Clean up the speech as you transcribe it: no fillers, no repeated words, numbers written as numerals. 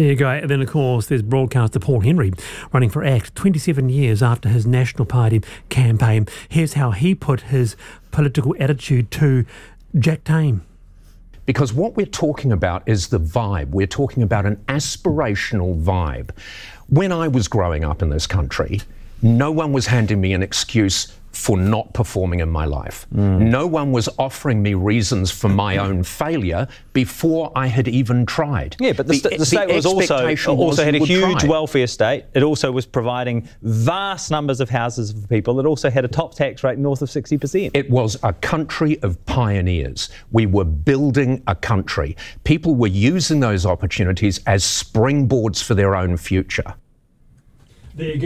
There you go. And then, of course, there's broadcaster Paul Henry running for ACT 27 years after his National Party campaign. Here's how he put his political attitude to Jack Tame. Because what we're talking about is the vibe. We're talking about an aspirational vibe. When I was growing up in this country, no one was handing me an excuse for not performing in my life. No one was offering me reasons for my own failure before I had even tried. Yeah, but the state was also had a huge welfare state. It also was providing vast numbers of houses for people. It also had a top tax rate north of 60%. It was a country of pioneers. We were building a country. People were using those opportunities as springboards for their own future. There you go.